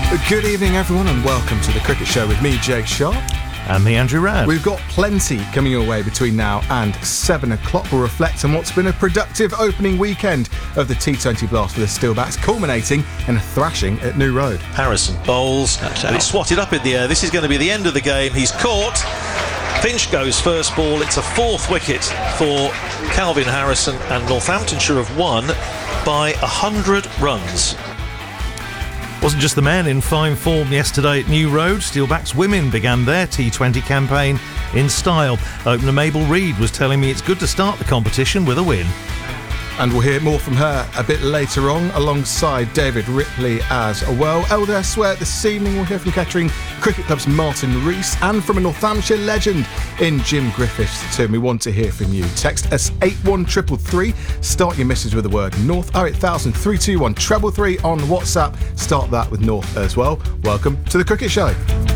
Good evening, everyone, and welcome to the Cricket Show with me, Jake Sharp. And me, Andrew Radd. We've got plenty coming your way between now and 7 o'clock. We'll reflect on what's been a productive opening weekend of the T20 Blast for the Steelbacks, culminating in a thrashing at New Road. Harrison bowls, and it's swatted up in the air. This is going to be the end of the game. He's caught. Finch goes first ball. It's a fourth wicket for Calvin Harrison, and Northamptonshire have won by 100 runs. Wasn't just the men in fine form yesterday at New Road. Steelbacks women began their T20 campaign in style. Opener Mabel Reid was telling me it's good to start the competition with a win. And we'll hear more from her a bit later on, alongside David Ripley as well. Elsewhere this evening, we'll hear from Kettering Cricket Club's Martin Rees and from a Northamptonshire legend in Jim Griffiths too. We want to hear from you. Text us 81333. Start your message with the word North. 08000 321 333 on WhatsApp. Start that with North as well. Welcome to the Cricket Show.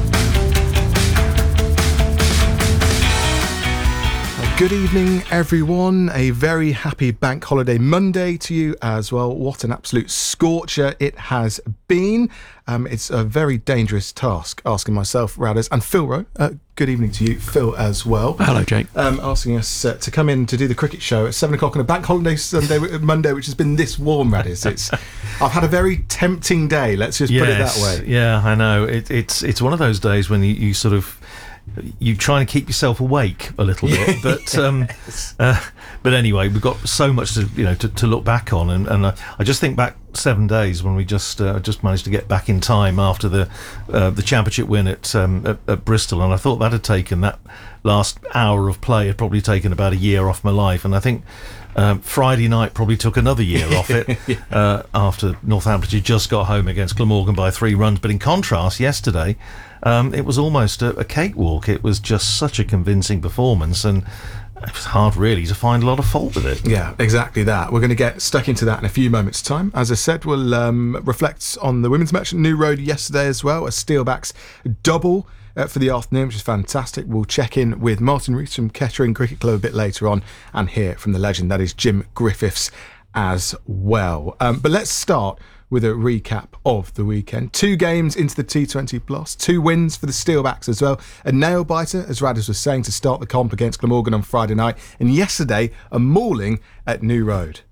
Good evening, everyone. A very happy Bank Holiday Monday to you as well. What an absolute scorcher it has been. It's a very dangerous task asking myself, Radders, and Phil Rowe. Good evening to you, Phil, as well. Hello, Jake. Asking us to come in to do the cricket show at 7 o'clock on a Bank Holiday Monday, which has been this warm, Radders. I've had a very tempting day, let's just put it that way. Yeah, I know. It's one of those days when you sort of... You try and keep yourself awake a little bit, but anyway, we've got so much to look back on, and I just think back 7 days when we just managed to get back in time after the championship win at Bristol, and I thought that last hour of play had probably taken about a year off my life, and I think Friday night probably took another year off it after Northamptonshire just got home against Glamorgan by 3 runs. But in contrast, yesterday it was almost a cakewalk. It was just such a convincing performance, and it was hard really to find a lot of fault with it. Yeah, exactly that. We're going to get stuck into that in a few moments' time. As I said, we'll reflect on the women's match at New Road yesterday as well, a Steelbacks double for the afternoon, which is fantastic. We'll check in with Martin Rees from Kettering Cricket Club a bit later on and hear from the legend that is Jim Griffiths as well. But let's start with a recap of the weekend. 2 games into the T20 Blast, 2 wins for the Steelbacks as well. A nail-biter, as Radders was saying, to start the comp against Glamorgan on Friday night. And yesterday, a mauling at New Road.